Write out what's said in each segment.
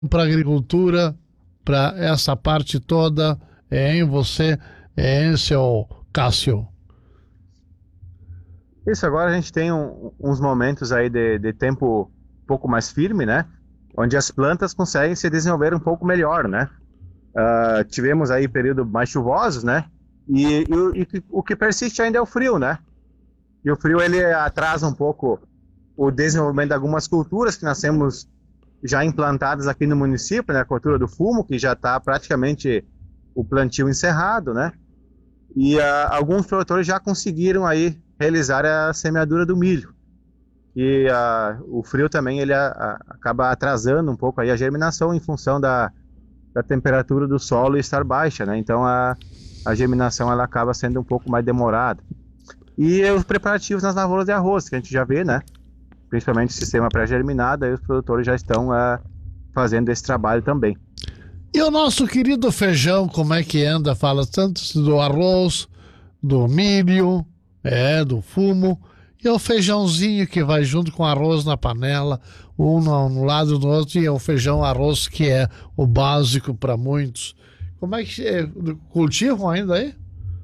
para a agricultura, para essa parte toda, é em você, é em seu Cássio. Isso, agora a gente tem uns momentos aí de tempo um pouco mais firme, né? Onde as plantas conseguem se desenvolver um pouco melhor, né? Tivemos aí períodos mais chuvosos, né? E o que persiste ainda é o frio, né? E o frio ele atrasa um pouco o desenvolvimento de algumas culturas que nós temos já implantadas aqui no município, né? A cultura do fumo, que já está praticamente o plantio encerrado, né? E alguns produtores já conseguiram aí realizar a semeadura do milho. E o frio também ele acaba atrasando um pouco aí a germinação em função da temperatura do solo estar baixa, né? Então a germinação ela acaba sendo um pouco mais demorada. E os preparativos nas lavouras de arroz, que a gente já vê, né? Principalmente o sistema pré-germinado, aí os produtores já estão fazendo esse trabalho também. E o nosso querido feijão, como é que anda? Fala tanto do arroz, do milho, do fumo, e o feijãozinho que vai junto com arroz na panela, um no lado do outro, e é o feijão arroz que é o básico para muitos. Como é que cultivam ainda aí?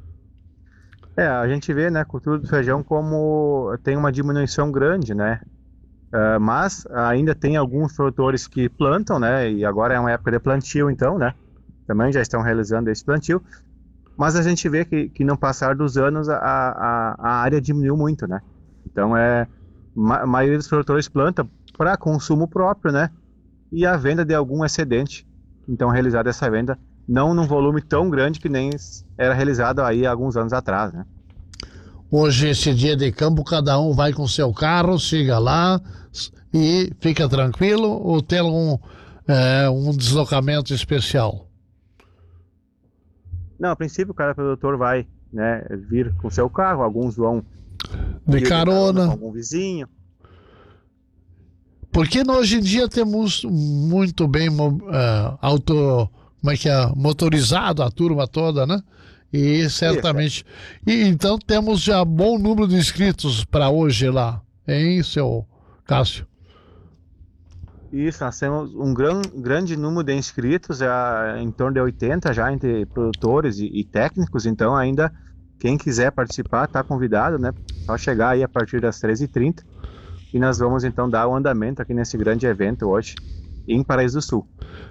A gente vê, né, a cultura do feijão como tem uma diminuição grande, né? Mas ainda tem alguns produtores que plantam, né? E agora é uma época de plantio, então, né? Também já estão realizando esse plantio. Mas a gente vê que no passar dos anos a área diminuiu muito, né? Então a maioria dos produtores planta para consumo próprio, né? E a venda de algum excedente. Então realizada essa venda não num volume tão grande que nem era realizado aí há alguns anos atrás, né? Hoje, esse dia de campo, cada um vai com seu carro, chega lá e fica tranquilo, ou tem um deslocamento especial? Não, a princípio cada produtor vai, né, vir com seu carro, alguns vão de carona com algum vizinho. Porque hoje em dia temos muito bem motorizado a turma toda, né? E certamente. E então temos já bom número de inscritos para hoje lá, hein, seu Cássio? Isso, nós temos um grande número de inscritos, em torno de 80 já entre produtores e técnicos, então ainda quem quiser participar está convidado, né? Só chegar aí a partir das 13h30 e nós vamos então dar o andamento aqui nesse grande evento hoje em Paraíso do Sul.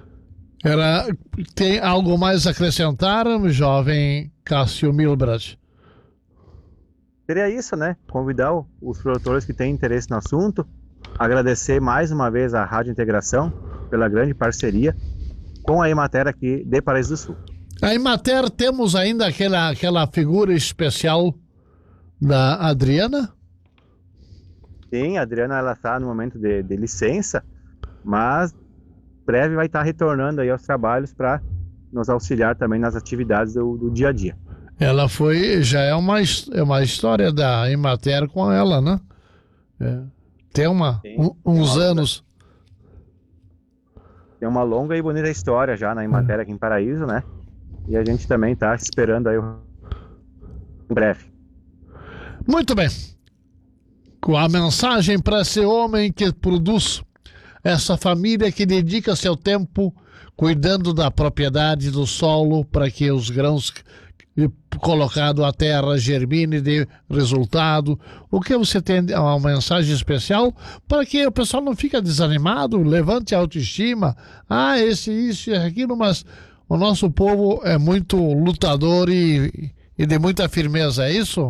Tem algo mais a acrescentar, jovem Cássio Milbrad? Seria isso, né? Convidar os produtores que têm interesse no assunto, agradecer mais uma vez à Rádio Integração pela grande parceria com a Emater aqui de Paraíso do Sul. A Emater, temos ainda aquela figura especial da Adriana? Sim, a Adriana ela está no momento de licença, mas breve vai estar retornando aí aos trabalhos para nos auxiliar também nas atividades do dia a dia. Ela já é uma história da Emater com ela, né? Tem uns anos. Tem uma longa e bonita história já na Emater aqui em Paraíso, né? E a gente também está esperando aí em breve. Muito bem. Com a mensagem para esse homem que produz, essa família que dedica seu tempo cuidando da propriedade do solo para que os grãos colocados à terra germine de resultado. O que você tem uma mensagem especial para que o pessoal não fique desanimado, levante a autoestima, isso e aquilo, mas o nosso povo é muito lutador e de muita firmeza, é isso?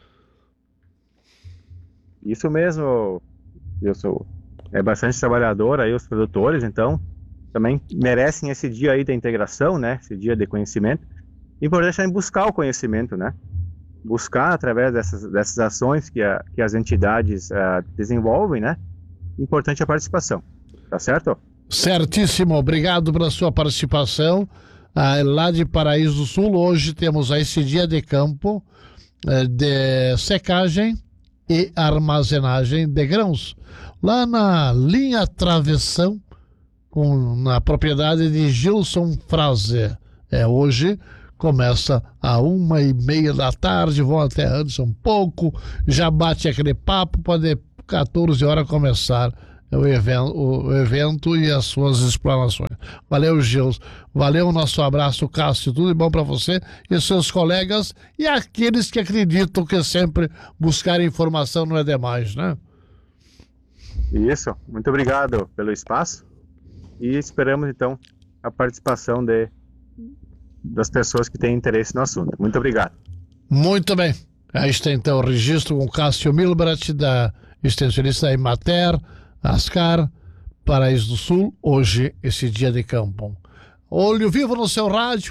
Isso mesmo, Wilson. É bastante trabalhador aí os produtores, então também merecem esse dia aí da integração, né? Esse dia de conhecimento. Importante é buscar o conhecimento, né? Buscar através dessas ações que as entidades desenvolvem, né? Importante a participação, tá certo? Certíssimo, obrigado pela sua participação. Lá de Paraíso do Sul, hoje temos esse dia de campo de secagem e armazenagem de grãos, lá na linha Travessão, na propriedade de Gilson Fraser. Hoje começa às 1h30 da tarde, vão até antes um pouco, já bate aquele papo, pode 14 horas começar o evento e as suas explanações. Valeu, Gils. Valeu, nosso abraço, Cássio. Tudo de bom para você e seus colegas e aqueles que acreditam que sempre buscar informação não é demais, né? Isso. Muito obrigado pelo espaço e esperamos, então, a participação das pessoas que têm interesse no assunto. Muito obrigado. Muito bem. Aí está, então, o registro com Cássio Milbrat, da extensionista da Emater, Ascar, Paraíso do Sul, hoje, esse dia de campo. Olho vivo no seu rádio,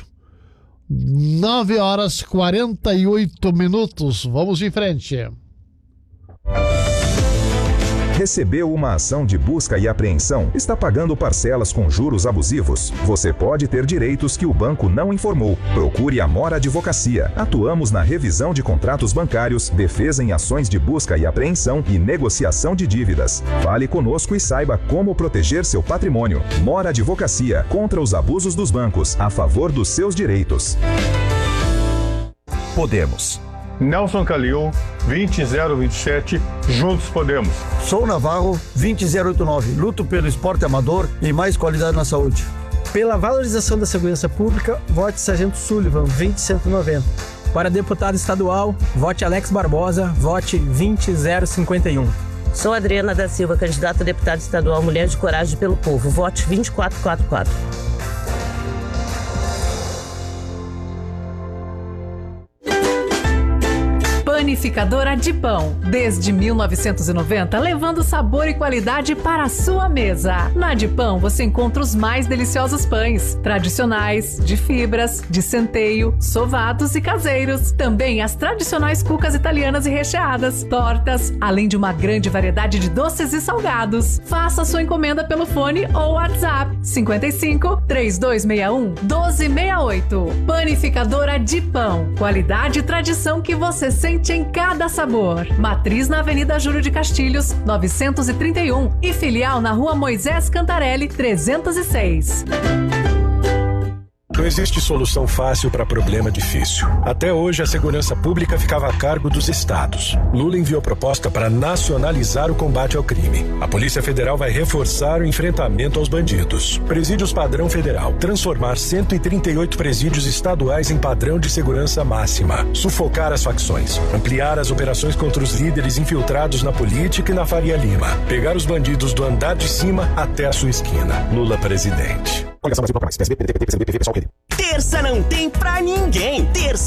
9h48. Vamos em frente. Recebeu uma ação de busca e apreensão? Está pagando parcelas com juros abusivos? Você pode ter direitos que o banco não informou. Procure a Mora Advocacia. Atuamos na revisão de contratos bancários, defesa em ações de busca e apreensão e negociação de dívidas. Fale conosco e saiba como proteger seu patrimônio. Mora Advocacia, contra os abusos dos bancos, a favor dos seus direitos. Podemos. Nelson Calil, 20027, Juntos Podemos. Sou Navarro, 20089, luto pelo esporte amador e mais qualidade na saúde. Pela valorização da segurança pública, vote Sargento Sullivan, 20190. Para deputado estadual, vote Alex Barbosa, vote 20051. Sou Adriana da Silva, candidata a deputada estadual Mulher de Coragem pelo Povo, vote 2444. Panificadora de Pão, desde 1990, levando sabor e qualidade para a sua mesa. Na de Pão você encontra os mais deliciosos pães, tradicionais, de fibras, de centeio, sovados e caseiros. Também as tradicionais cucas italianas e recheadas, tortas, além de uma grande variedade de doces e salgados. Faça sua encomenda pelo fone ou WhatsApp 55 3261 1268. Panificadora de Pão, qualidade e tradição que você sente em cada sabor. Matriz na Avenida Júlio de Castilhos, 931 e filial na Rua Moisés Cantarelli, 306. Não existe solução fácil para problema difícil. Até hoje, a segurança pública ficava a cargo dos estados. Lula enviou proposta para nacionalizar o combate ao crime. A Polícia Federal vai reforçar o enfrentamento aos bandidos. Presídios padrão federal. Transformar 138 presídios estaduais em padrão de segurança máxima. Sufocar as facções. Ampliar as operações contra os líderes infiltrados na política e na Faria Lima. Pegar os bandidos do andar de cima até a sua esquina. Lula presidente. Terça não tem pra ninguém. Terça